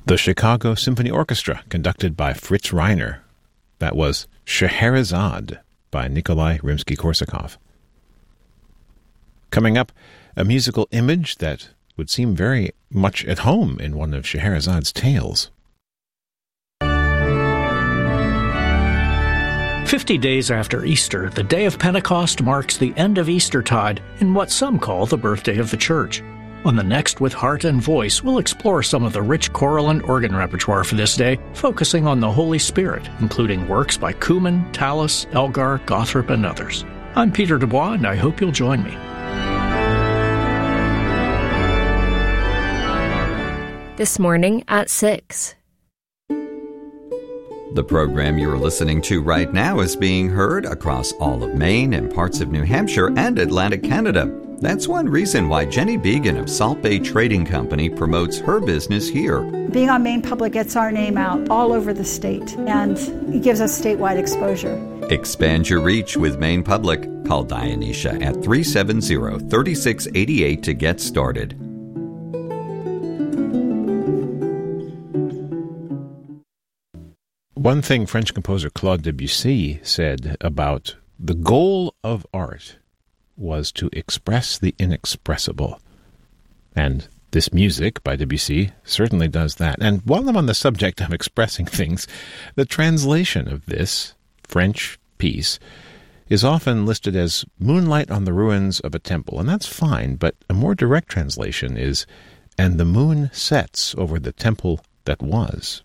The Chicago Symphony Orchestra, conducted by Fritz Reiner. That was Scheherazade by Nikolai Rimsky-Korsakov. Coming up, a musical image that would seem very much at home in one of Scheherazade's tales. 50 days after Easter, the day of Pentecost marks the end of Eastertide in what some call the birthday of the Church. On the next With Heart and Voice, we'll explore some of the rich choral and organ repertoire for this day, focusing on the Holy Spirit, including works by Kuhlmann, Tallis, Elgar, Gotthard, and others. I'm Peter Dubois, and I hope you'll join me. This morning at 6. The program you're listening to right now is being heard across all of Maine and parts of New Hampshire and Atlantic Canada. That's one reason why Jenny Began of Salt Bay Trading Company promotes her business here. Being on Maine Public gets our name out all over the state, and it gives us statewide exposure. Expand your reach with Maine Public. Call Dionysia at 370-3688 to get started. One thing French composer Claude Debussy said about the goal of art was to express the inexpressible. And this music by Debussy certainly does that. And while I'm on the subject of expressing things, the translation of this French piece is often listed as Moonlight on the Ruins of a Temple. And that's fine, but a more direct translation is, And the moon sets over the temple that was.